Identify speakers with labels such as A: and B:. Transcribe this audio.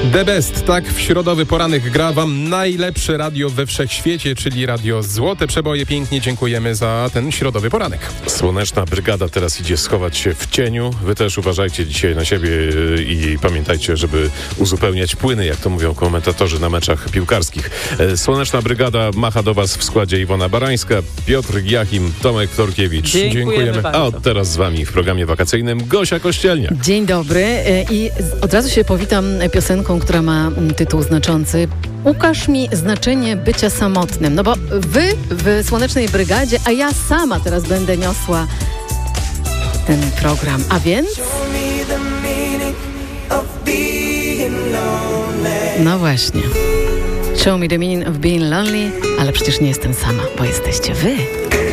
A: The Best, tak w środowy poranek gra wam najlepsze radio we wszechświecie, czyli Radio Złote Przeboje. Pięknie dziękujemy za ten środowy poranek.
B: Słoneczna brygada teraz idzie schować się w cieniu. Wy też uważajcie dzisiaj na siebie i pamiętajcie, żeby uzupełniać płyny, jak to mówią komentatorzy na meczach piłkarskich. Słoneczna brygada macha do was w składzie Iwona Barańska, Piotr Jachim, Tomek Torkiewicz.
C: Dziękujemy bardzo.
B: A od teraz z wami w programie wakacyjnym Gosia Kościelniak.
D: Dzień dobry i od razu się powitam piosenką, która ma tytuł znaczący Ukaż mi znaczenie bycia samotnym. No bo wy w Słonecznej Brygadzie, a ja sama teraz będę niosła ten program. A więc... No właśnie. Show me the meaning of being lonely, ale przecież nie jestem sama, bo jesteście wy.